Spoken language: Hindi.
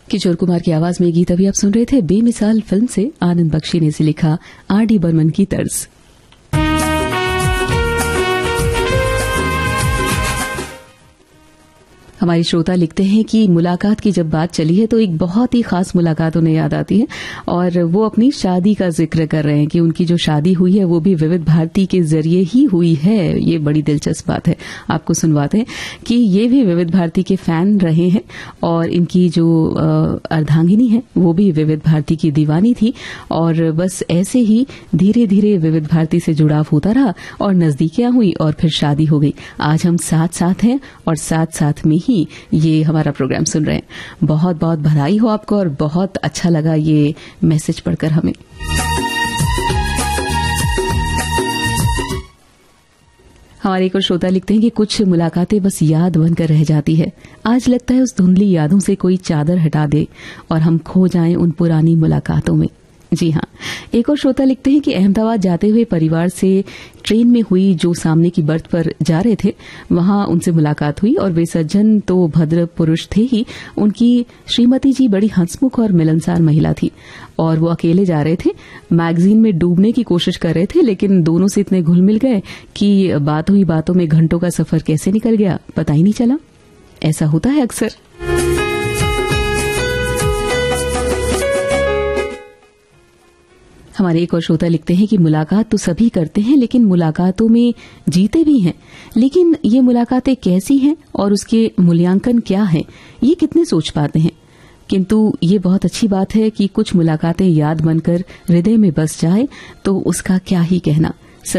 किशोर कुमार की आवाज में ये गीत अभी आप सुन रहे थे बेमिसाल फिल्म से। आनंद बख्शी ने इसे लिखा आर.डी. बर्मन की तर्ज। हमारी श्रोता लिखते हैं कि मुलाकात की जब बात चली है तो एक बहुत ही खास मुलाकात उन्हें याद आती है और वो अपनी शादी का जिक्र कर रहे हैं कि उनकी जो शादी हुई है वो भी विविध भारती के जरिए ही हुई है। ये बड़ी दिलचस्प बात है। आपको सुनवाते हैं कि ये भी विविध भारती के फैन रहे हैं और इनकी जो अर्धांगिनी है वो भी विविध भारती की दीवानी थी और बस ऐसे ही धीरे धीरे विविध भारती से जुड़ाव होता रहा और नजदीकियां हुई और फिर शादी हो गई। आज हम साथ साथ हैं और साथ साथ में ये हमारा प्रोग्राम सुन रहे हैं। बहुत बहुत बधाई हो आपको और बहुत अच्छा लगा ये मैसेज पढ़कर हमें। हमारे एक और श्रोता लिखते हैं कि कुछ मुलाकातें बस याद बनकर रह जाती है। आज लगता है उस धुंधली यादों से कोई चादर हटा दे और हम खो जाएं उन पुरानी मुलाकातों में। जी हाँ, एक और श्रोता लिखते हैं कि अहमदाबाद जाते हुए परिवार से ट्रेन में हुई जो सामने की बर्थ पर जा रहे थे वहां उनसे मुलाकात हुई और वे सज्जन तो भद्र पुरुष थे ही, उनकी श्रीमती जी बड़ी हंसमुख और मिलनसार महिला थी और वो अकेले जा रहे थे। मैगजीन में डूबने की कोशिश कर रहे थे लेकिन दोनों से इतने घुल मिल गए कि बातों ही बातों में घंटों का सफर कैसे निकल गया पता ही नहीं चला। ऐसा होता है अक्सर। हमारे एक और श्रोता लिखते हैं कि मुलाकात तो सभी करते हैं लेकिन मुलाकातों में जीते भी हैं, लेकिन ये मुलाकातें कैसी हैं और उसके मूल्यांकन क्या है ये कितने सोच पाते हैं। किंतु ये बहुत अच्छी बात है कि कुछ मुलाकातें याद बनकर हृदय में बस जाए तो उसका क्या ही कहना।